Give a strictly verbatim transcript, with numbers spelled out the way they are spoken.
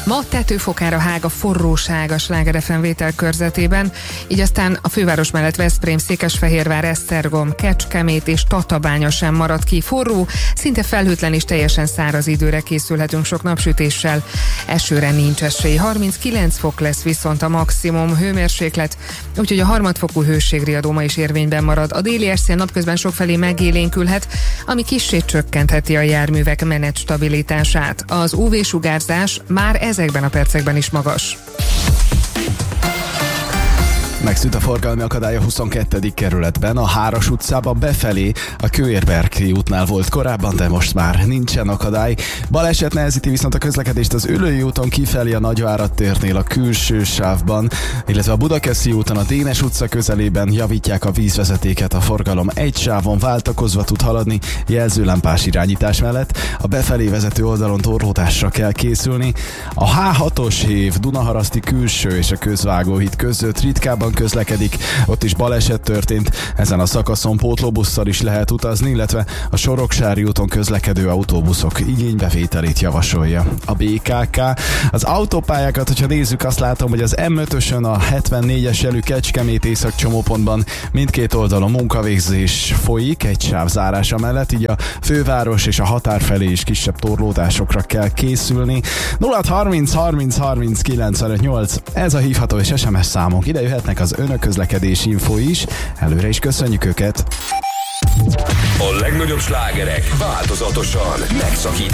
Ma tetőfokára hág a forróság a Sláger ef em vételkörzetében, így aztán a főváros mellett Veszprém, Székesfehérvár, Esztergom, Kecskemét és Tatabánya sem marad ki forró, szinte felhőtlen és teljesen száraz időre készülhetünk sok napsütéssel. Esőre nincs esély, harminckilenc fok lesz viszont a maximum hőmérséklet, úgyhogy a harmadfokú hőségriadó ma is érvényben marad. A déli esszél napközben sokfelé megélénkülhet, ami kissé csökkentheti a járművek menet stabilitását. Az ú vé-sugárzás már ezekben a percekben is magas. Megszűnt a forgalmi akadály a huszonkettedik kerületben, a Háros utcában befelé, a Kőérberki útnál volt korábban, de most már nincsen akadály. Baleset nehezíti viszont a közlekedést az Üllői úton kifelé a Nagyvárad térnél a külső sávban, illetve a Budakeszi úton a Dénes utca közelében javítják a vízvezetéket, a forgalom egy sávon váltakozva tud haladni, jelzőlámpás irányítás mellett. A befelé vezető oldalon torlódásra kell készülni. A há hatos hév Dunaharaszti külső és a Közvágóhíd között ritkában közlekedik, ott is baleset történt, ezen a szakaszon pótlóbusszal is lehet utazni, illetve a Soroksári úton közlekedő autóbuszok igénybevételét javasolja a bé ká ká. Az autópályákat, hogyha nézzük, azt látom, hogy az em ötösön a hetvennégyes jelű Kecskemét észak csomópontban mindkét oldalon munkavégzés folyik, egy sáv zárása mellett, így a főváros és a határ felé is kisebb torlódásokra kell készülni. nulla harminc harminc harminc kilencvenöt nyolc, ez a hívható és es em es számunk, ide jöhetnek az önök közlekedési info is. Előre is köszönjük őket! A legnagyobb slágerek változatosan megszakítva.